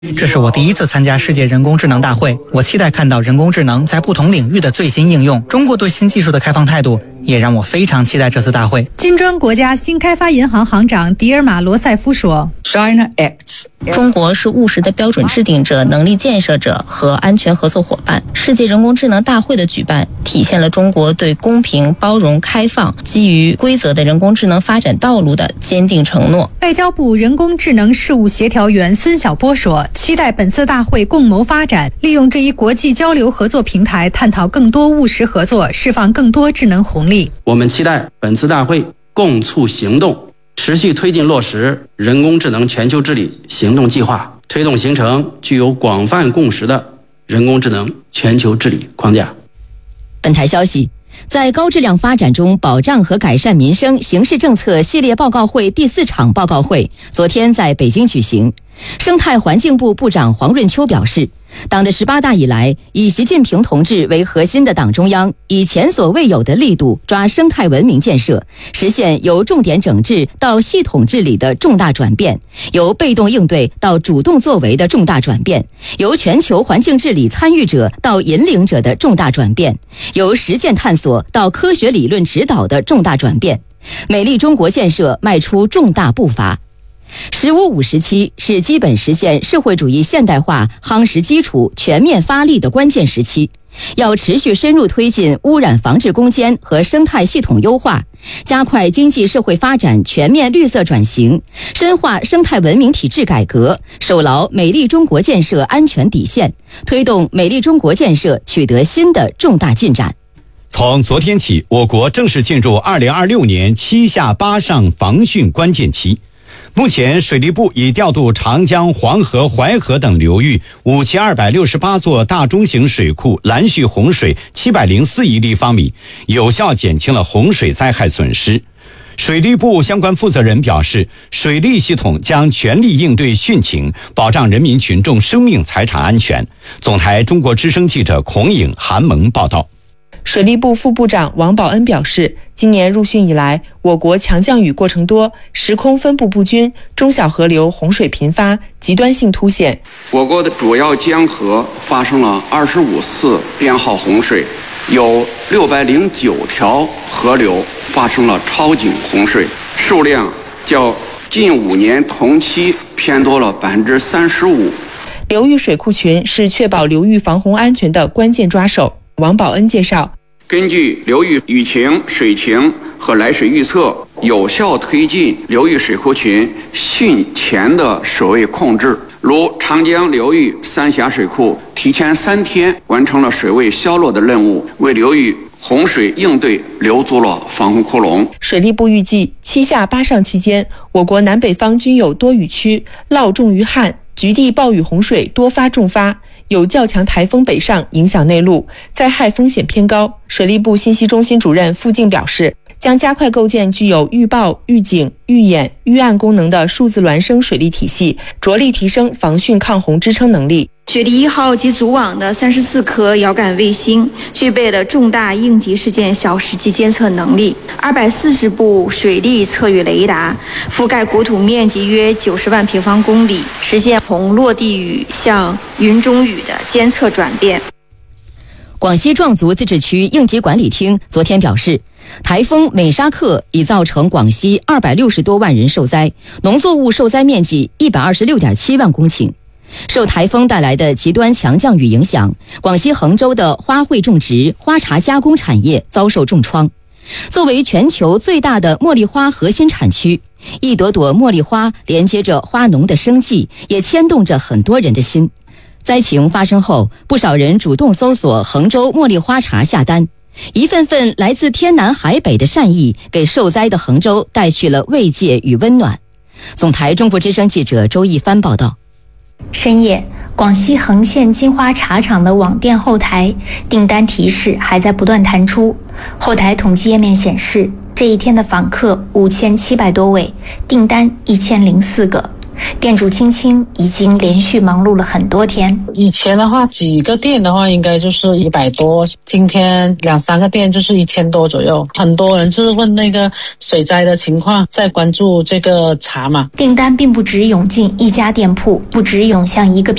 这是我第一次参加世界人工智能大会，我期待看到人工智能在不同领域的最新应用。中国对新技术的开放态度也让我非常期待这次大会。 金砖国家新开发银行行长迪尔马罗塞夫说 ：“China acts。” 中国是务实的标准制定者、能力建设者和安全合作伙伴。世界人工智能大会的举办，体现了中国对公平、包容、开放、基于规则的人工智能发展道路的坚定承诺。 外交部人工智能事务协调员孙晓波说：“期待本次大会共谋发展，利用这一国际交流合作平台，探讨更多务实合作，释放更多智能红利。” 我们期待本次大会共促行动，持续推进落实人工智能全球治理行动计划，推动形成具有广泛共识的人工智能全球治理框架。 本台消息，在高质量发展中保障和改善民生形势政策系列报告会第4场报告会昨天在北京举行。生态环境部部长黄润秋表示，党的18大以来，以习近平同志为核心的党中央以前所未有的力度抓生态文明建设，实现由重点整治到系统治理的重大转变，由被动应对到主动作为的重大转变，由全球环境治理参与者到引领者的重大转变，由实践探索到科学理论指导的重大转变，美丽中国建设迈出重大步伐。“15+5”时期是基本实现社会主义现代化夯实基础、全面发力的关键时期，要持续深入推进污染防治攻坚和生态系统优化，加快经济社会发展全面绿色转型，深化生态文明体制改革，守牢美丽中国建设安全底线，推动美丽中国建设取得新的重大进展。 从昨天起，我国正式进入2026年7下8上防汛关键期。目前，水利部已调度长江、黄河、淮河等流域5268座大中型水库拦蓄洪水704亿立方米，有效减轻了洪水灾害损失。水利部相关负责人表示，水利系统将全力应对汛情，保障人民群众生命财产安全。总台中国之声记者孔颖、韩萌报道。 水利部副部长王宝恩表示，今年入汛以来，我国强降雨过程多，时空分布不均，中小河流洪水频发，极端性凸显。 我国的主要江河发生了25次编号洪水，有609条河流发生了超警洪水，数量较近5年同期偏多了35%。 流域水库群是确保流域防洪安全的关键抓手。王宝恩介绍， 根据流域雨情、水情和来水预测，有效推进流域水库群汛前的水位控制。如长江流域三峡水库提前3天完成了水位消落的任务，为流域洪水应对留足了防洪窟窿。 水利部预计7下8上期间，我国南北方均有多雨区，涝重于旱，局地暴雨洪水多发重发，有较强台风北上影响内陆，灾害风险偏高。水利部信息中心主任付静表示，将加快构建具有预报、预警、预演、预案功能的数字孪生水利体系，着力提升防汛抗洪支撑能力。 水利1号及组网的34颗遥感卫星具备了重大应急事件小时级监测能力，240部水利测雨雷达覆盖国土面积约90万平方公里，实现从落地雨向云中雨的监测转变。 广西壮族自治区应急管理厅昨天表示，台风美沙克已造成广西260多万人受灾，农作物受灾面积126.7万公顷。受台风带来的极端强降雨影响，广西衡州的花卉种植、花茶加工产业遭受重创。作为全球最大的茉莉花核心产区，一朵朵茉莉花连接着花农的生计，也牵动着很多人的心。灾情发生后，不少人主动搜索衡州茉莉花茶下单，一份份来自天南海北的善意，给受灾的衡州带去了慰藉与温暖。总台中国之声记者周一帆报道。 深夜，广西衡县金花茶厂的网店后台订单提示还在不断弹出。后台统计页面显示，这一天的访客5700多位，订单1004个。 店主青青已经连续忙碌了很多天。 以前的话几个店的话应该就是100多，今天2-3个店就是1000多左右。很多人就是问那个水灾的情况，在关注这个茶嘛。 订单并不只涌进一家店铺，不只涌向一个